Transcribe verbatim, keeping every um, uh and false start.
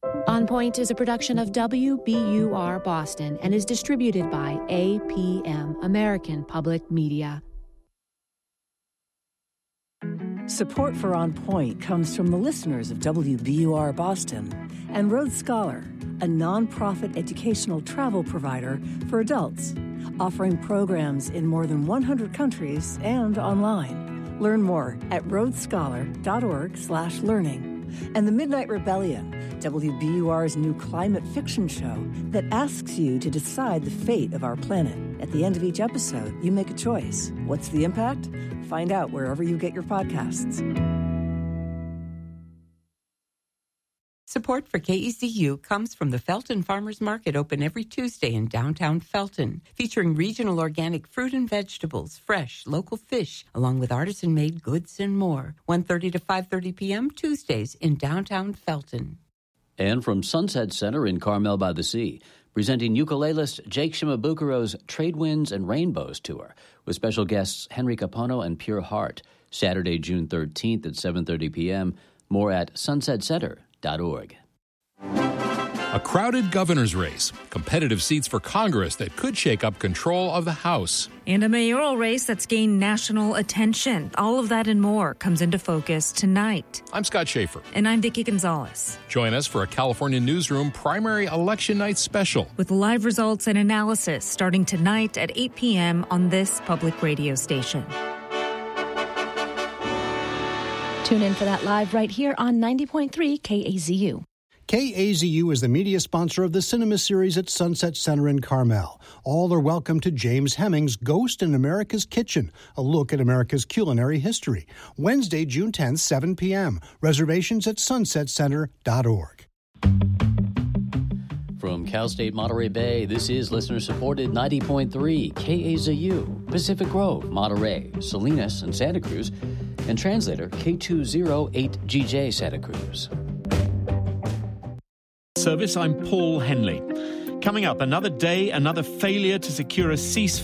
On Point is a production of W B U R Boston and is distributed by A P M, American Public Media. Support for On Point comes from the listeners of W B U R Boston and Rhodes Scholar, a nonprofit educational travel provider for adults, offering programs in more than one hundred countries and online. Learn more at rhodescholar.org slash learning. And The Midnight Rebellion, W B U R's new climate fiction show that asks you to decide the fate of our planet. At the end of each episode, you make a choice. What's the impact? Find out wherever you get your podcasts. Support for K E Z U comes from the Felton Farmers Market, open every Tuesday in downtown Felton, featuring regional organic fruit and vegetables, fresh, local fish, along with artisan-made goods and more. one thirty to five thirty p.m. Tuesdays in downtown Felton. And from Sunset Center in Carmel by the Sea, presenting ukulelist Jake Shimabukuro's Trade Winds and Rainbows Tour, with special guests Henry Capono and Pure Heart, Saturday, June thirteenth at seven thirty p.m. More at sunset center dot org. A crowded governor's race, competitive seats for Congress that could shake up control of the House. And a mayoral race that's gained national attention. All of that and more comes into focus tonight. I'm Scott Schaefer. And I'm Vicki Gonzalez. Join us for a California Newsroom primary election night special. With live results and analysis starting tonight at eight p.m. on this public radio station. Tune in for that live right here on ninety point three K A Z U. K A Z U is the media sponsor of the cinema series at Sunset Center in Carmel. All are welcome to James Hemming's Ghost in America's Kitchen, a look at America's culinary history. Wednesday, June tenth, seven p.m. Reservations at sunset center dot org. From Cal State Monterey Bay, this is listener-supported ninety point three K A Z U, Pacific Grove, Monterey, Salinas, and Santa Cruz, and translator K two oh eight G J Santa Cruz. Service, I'm Paul Henley. Coming up, another day, another failure to secure a ceasefire.